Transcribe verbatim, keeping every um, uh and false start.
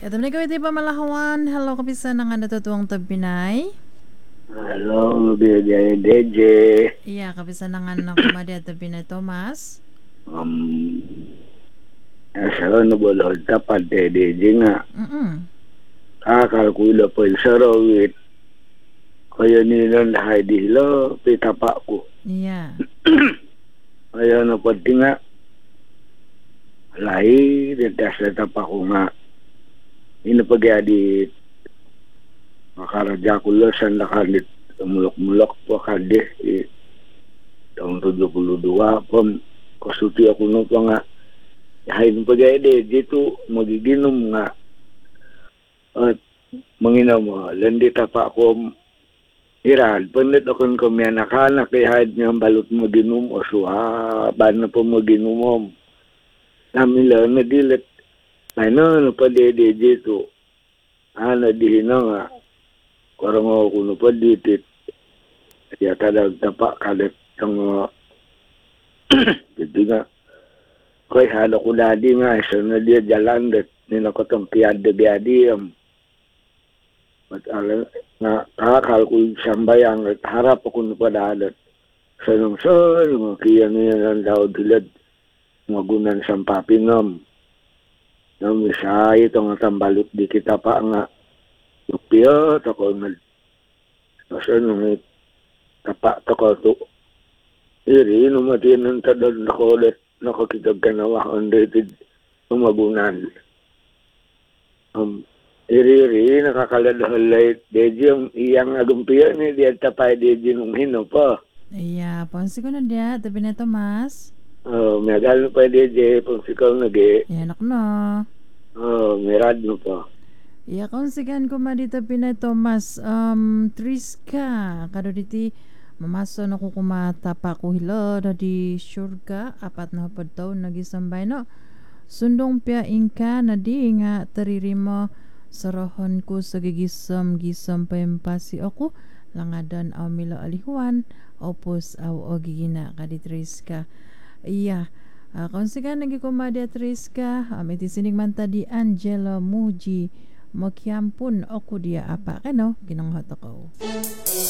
Ito na kawiti pamalahawan. Hello, kapisa ng anda tutuwang tabinay. Halo, Biaya D J. Iya, kapisa ng anda kumadi at tabinay Thomas. Um, Asal na boleh dapat D J nga. Mm-mm. Kakal ko ila po sarawit. Kaya nila lahay dilo, pitapak ko. Iya. Kaya na pati nga. Lahi, ditas na tapak ko nga. Inapagyadi. Makaraja ko lo sa nakalit. Mulok-mulok po kade. Eh, taong tujuh puluh dua pom. Kasuti ako no pa nga. Hay nung pag-ede, dito magiginom nga. At manginaw mo, landi tapa ako irad. Pandit akong kumyanakanak, kaya hahid niya ang balot maginom o suha, ba na po maginomom. Namin lang na dilit. Ay no, no pa dede dito. Ah, nadihin na nga. Karang ako no pa ditit. Kaya tadag tapa kalit ang uh, hindi nga. Kaya halo ko dadi nga, isa na diya jalan dat nila ko itong piyada biyadi um, at alam nga kakal ko sambayang at harap ako na padadat sa nung sa mga kaya niya ng daw dilad magunan sa papingam na misay ito nga tambalot di kita pa nga lupiyot ako nga kasi nung tapak ako to iri numatin ng tadad na ko ulit nakakitag ka na unrated umagunan. Um, iri-iri, nakakaladhalay, deji yung iyang agumpiyan ni diyan tapay deji nung hino pa. Iya, ponsi ko na dia, tabi na Thomas. Oh, may agal pa deji, pang sikaw nage. Iya, anak no. Oh, may rad mo pa. Iya, konsigan ko ma dito pinay Thomas. Um, Triska, kado diti mamaso na ko kumatapa ko hilo na di syurga apat na hapad taon nagisambay no sundong pia ingka na di nga taririmo sarahan ko sa gigisam gisam payempasi ako langadan aw milo alihuan opos aw o gigina kaditris ka iya uh, konsigan nagi kumadi atris ka um, iti sinig man ta di Angelo Muji mokiampun ako dia apa kano ginanghat ako.